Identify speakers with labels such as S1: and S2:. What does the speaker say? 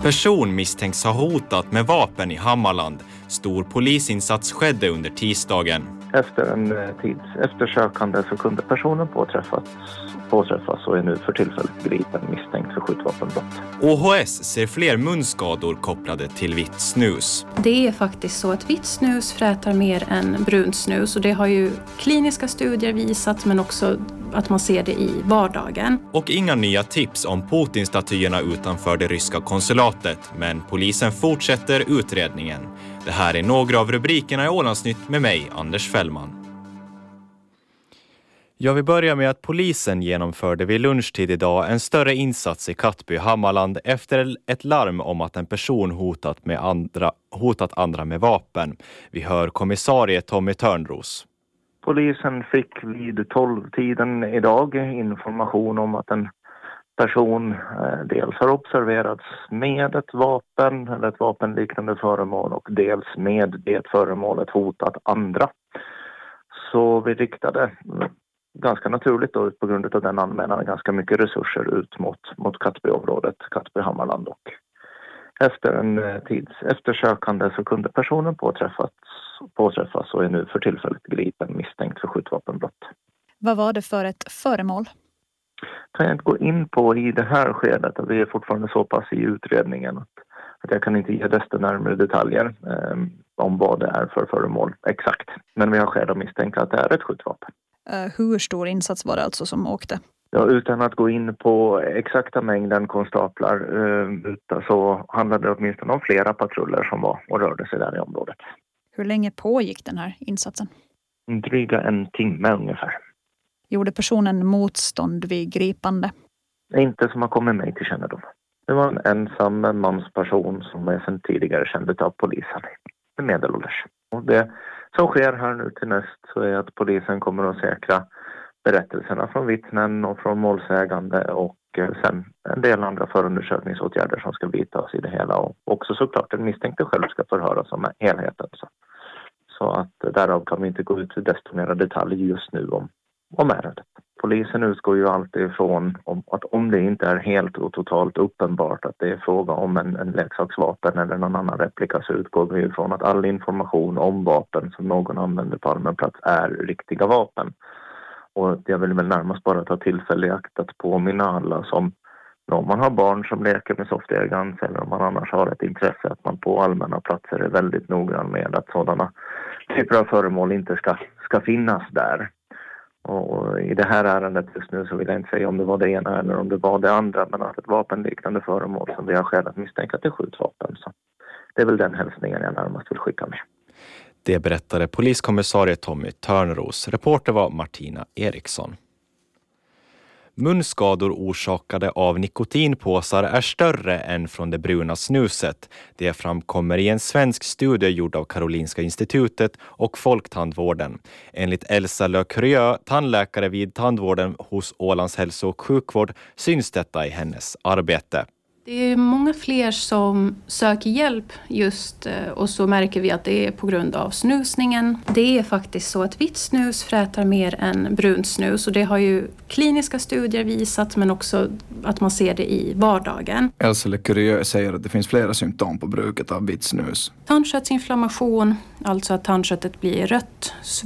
S1: Person misstänks ha hotat med vapen i Hammarland. Stor polisinsats skedde under tisdagen.
S2: Efter en tids eftersökande så kunde personen påträffas och är nu för tillfället gripen misstänkt för skjutvapenbrott.
S1: OHS ser fler munskador kopplade till vitt snus.
S3: Det är faktiskt så att vitt snus frätar mer än brunt snus och det har ju kliniska studier visat men också att man ser det i vardagen.
S1: Och inga nya tips om Putin-statyerna utanför det ryska konsulatet, men polisen fortsätter utredningen. Det här är några av rubrikerna i Ålandsnytt med mig, Anders Fällman. Jag vill börja med att polisen genomförde vid lunchtid idag en större insats i Kattby, Hammarland efter ett larm om att en person hotat andra med vapen. Vi hör kommissarie Tommy Törnros.
S2: Polisen fick vid 12-tiden idag information om att en person dels har observerats med ett vapen eller ett vapenliknande föremål och dels med det föremålet hotat andra. Så vi riktade ganska naturligt då, på grund av den anmälan ganska mycket resurser ut mot Kattbyområdet, Kattby, Hammarland, och efter en tids eftersökande så kunde personen påträffas och är nu för tillfället gripen misstänkt för skjutvapenbrott.
S4: Vad var det för ett föremål?
S2: Kan jag inte gå in på i det här skedet, att vi är fortfarande så pass i utredningen att jag kan inte ge desto närmare detaljer om vad det är för föremål exakt. Men vi har skäl att misstänka att det är ett skjutvapen.
S4: Hur stor insats var det alltså som åkte?
S2: Ja, utan att gå in på exakta mängden konstaplar så handlade det åtminstone om flera patruller som var och rörde sig där i området.
S4: Hur länge pågick den här insatsen?
S2: Dryga en timme ungefär.
S4: Gjorde personen motstånd vid gripande?
S2: Inte som har kommit mig till kännedom. Det var en ensam mansperson som är sedan tidigare känd av polisen. Medelålders. Och det som sker här nu till näst så är att polisen kommer att säkra berättelserna från vittnen och från målsägande och sen en del andra förundersökningsåtgärder som ska vidtas i det hela. Och också såklart den misstänkte själv ska förhöras om helheten. Så att därav kan vi inte gå ut i desto mer detalj just nu om ärendet. Polisen utgår ju alltid ifrån att om det inte är helt och totalt uppenbart att det är fråga om en leksaksvapen eller någon annan replika, så utgår vi ifrån att all information om vapen som någon använder på allmän plats är riktiga vapen. Och jag vill väl närmast bara ta tillfälle i akt att påminna alla som, om man har barn som leker med soft airguns eller om man annars har ett intresse, att man på allmänna platser är väldigt noggrann med att sådana typer av föremål inte ska finnas där. Och i det här ärendet just nu så vill jag inte säga om det var det ena eller om det var det andra, men att ett vapenliknande föremål som vi har skäl att misstänka att det är skjutvapen. Så det är väl den hälsningen jag närmast vill skicka med.
S1: Det berättade poliskommissarie Tommy Törnros. Reporter var Martina Eriksson. Munskador orsakade av nikotinpåsar är större än från det bruna snuset. Det framkommer i en svensk studie gjord av Karolinska institutet och Folktandvården. Enligt Elsa Lökriö, tandläkare vid tandvården hos Ålands hälso- och sjukvård, syns detta i hennes arbete.
S3: Det är många fler som söker hjälp just och så märker vi att det är på grund av snusningen. Det är faktiskt så att vitt snus frätar mer än brunt snus och det har ju kliniska studier visat men också att man ser det i vardagen.
S5: Elsa Lökriö säger att det finns flera symptom på bruket av vitt snus.
S3: Tandköttsinflammation, alltså att tandköttet blir rött,